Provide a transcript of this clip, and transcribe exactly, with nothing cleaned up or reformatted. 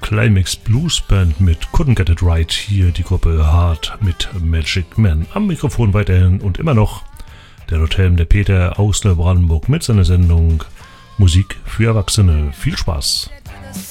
Climax Blues Band mit Couldn't Get It Right. Hier die Gruppe Hard mit Magic Man. Am Mikrofon weiterhin und immer noch der Nothelm, der Peter aus Neubrandenburg mit seiner Sendung Musik für Erwachsene. Viel Spaß!